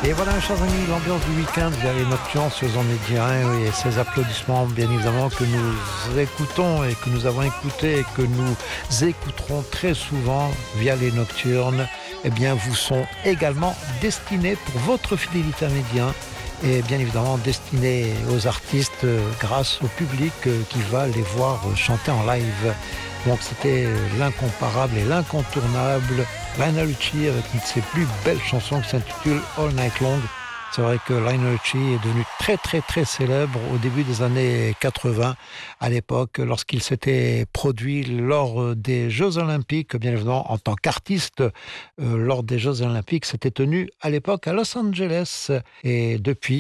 Et voilà, mes chers amis, l'ambiance du week-end via les Nocturnes sur Zone Méditerranée et ces applaudissements, bien évidemment, que nous écoutons et que nous avons écoutés et que nous écouterons très souvent via les Nocturnes, eh bien, vous sont également destinés pour votre fidélité à Média et bien évidemment destinés aux artistes grâce au public qui va les voir chanter en live. Donc c'était l'incomparable et l'incontournable Lionel Richie avec une de ses plus belles chansons qui s'intitule All Night Long. C'est vrai que Lionel Richie est devenu très célèbre au début des années 80, à l'époque, lorsqu'il s'était produit lors des Jeux Olympiques, bien évidemment en tant qu'artiste, lors des Jeux Olympiques, c'était tenu à l'époque à Los Angeles. Et depuis,